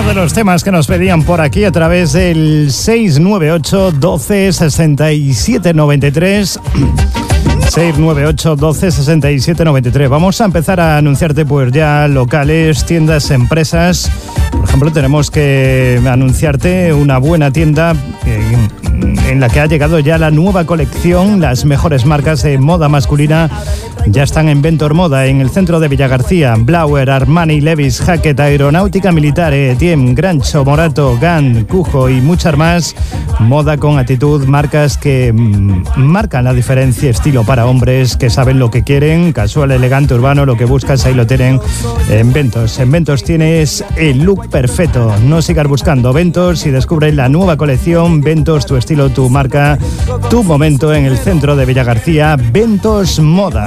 de los temas que nos pedían por aquí a través del 698 12 67 93. 698 12 67 93. Vamos a empezar a anunciarte pues ya locales, tiendas, empresas. Por ejemplo, tenemos que anunciarte una buena tienda en la que ha llegado ya la nueva colección. Las mejores marcas de moda masculina ya están en Ventor Moda, en el centro de Villagarcía. Blauer, Armani, Levi's, Hackett, Aeronáutica Militar, Tiem, Grancho, Morato, Gant, Cujo y muchas más. Moda con actitud, marcas que marcan la diferencia, estilo para hombres que saben lo que quieren, casual, elegante, urbano, lo que buscas, ahí lo tienen en Ventos. En Ventos tienes el look perfecto. No sigas buscando. Ventos y descubre la nueva colección. Ventos, tu estilo, tu marca, tu momento, en el centro de Villagarcía. Ventos Moda.